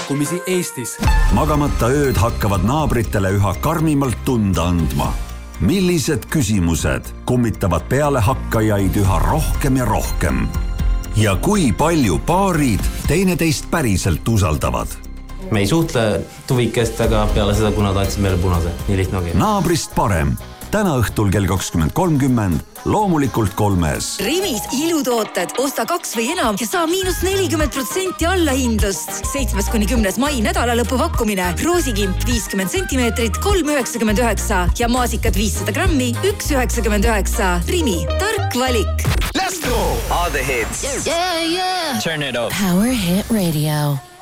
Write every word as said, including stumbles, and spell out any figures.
pakkumisi Eestis. Magamata ööd hakkavad naabritele üha karmimalt tunda andma. Millised küsimused kummitavad peale hakkajaid üha rohkem ja rohkem? Ja kui palju paarid teineteist päriselt usaldavad? Me ei suhtle tuvikest, aga peale seda, kuna ta andsid meile punase. Nii lihtne ongi. Naabrist parem. Täna õhtul kell kakskümmend kolmkümmend, loomulikult kolmes. Rimis ilutooted. Osta kaks või enam ja saa miinus nelikümmend protsenti allahindlust. seitsmes kuni kümnes mai nädalalõpu pakkumine. Roosikimp viiskümmend sentimeetrit, kolm üheksakümmend üheksa ja maasikad viissada grammi, üks üheksakümmend üheksa. Rimi, tark valik. Let's go! All the hits. Yeah, yeah. Turn it up. Power Hit Radio.